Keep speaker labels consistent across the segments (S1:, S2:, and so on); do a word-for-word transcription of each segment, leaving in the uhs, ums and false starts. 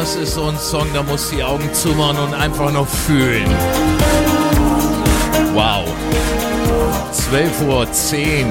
S1: das ist so ein Song, da musst du die Augen zumachen und einfach noch fühlen. Wow. zwölf Uhr zehn.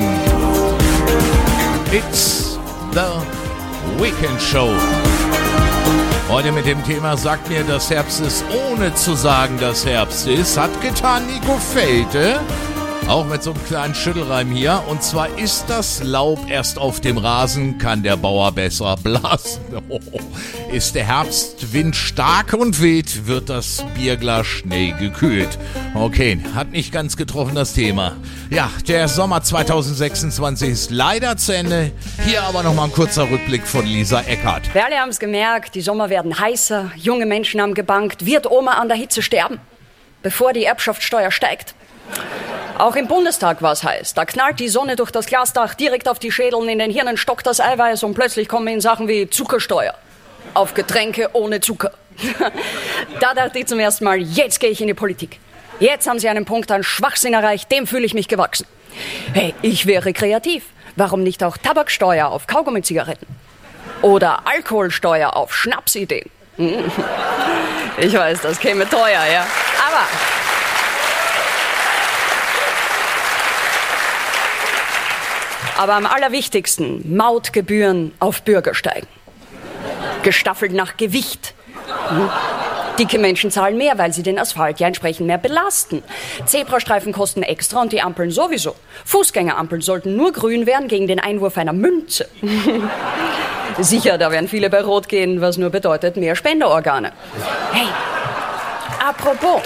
S1: It's the Weekend Show. Heute mit dem Thema sagt mir, dass Herbst ist, ohne zu sagen, dass Herbst ist. Hat getan Nico Felte. Auch mit so einem kleinen Schüttelreim hier. Und zwar ist das Laub erst auf dem Rasen, kann der Bauer besser blasen. Oh. Ist der Herbstwind stark und weht, wird das Bierglas schnell gekühlt. Okay, hat nicht ganz getroffen das Thema. Ja, der Sommer zwanzig sechsundzwanzig ist leider zu Ende. Hier aber nochmal ein kurzer Rückblick von Lisa Eckhardt.
S2: Wir alle haben es gemerkt, die Sommer werden heißer, junge Menschen haben gebankt. Wird Oma an der Hitze sterben, bevor die Erbschaftssteuer steigt? Auch im Bundestag war es heiß. Da knallt die Sonne durch das Glasdach direkt auf die Schädeln, in den Hirnen stockt das Eiweiß und plötzlich kommen in Sachen wie Zuckersteuer auf Getränke ohne Zucker. Da dachte ich zum ersten Mal, jetzt gehe ich in die Politik. Jetzt haben sie einen Punkt an Schwachsinn erreicht, dem fühle ich mich gewachsen. Hey, ich wäre kreativ. Warum nicht auch Tabaksteuer auf Kaugummi-Zigaretten? Oder Alkoholsteuer auf Schnapsideen? Ich weiß, das käme teuer, ja. Aber... Aber am allerwichtigsten, Mautgebühren auf Bürgersteigen. Gestaffelt nach Gewicht. Hm. Dicke Menschen zahlen mehr, weil sie den Asphalt ja entsprechend mehr belasten. Zebrastreifen kosten extra und die Ampeln sowieso. Fußgängerampeln sollten nur grün werden gegen den Einwurf einer Münze. Sicher, da werden viele bei Rot gehen, was nur bedeutet mehr Spenderorgane. Hey, apropos...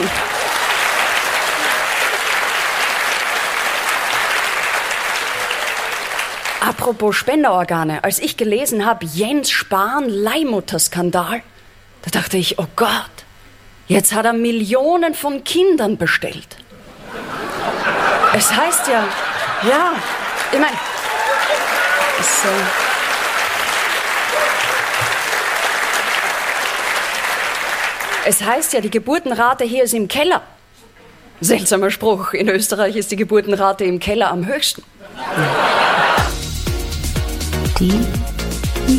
S2: Apropos Spenderorgane, als ich gelesen habe, Jens Spahn Leihmutterskandal, da dachte ich, oh Gott, jetzt hat er Millionen von Kindern bestellt. Es heißt ja, ja, ich meine, es, äh, es heißt ja, die Geburtenrate hier ist im Keller. Seltsamer Spruch, in Österreich ist die Geburtenrate im Keller am höchsten.
S3: Die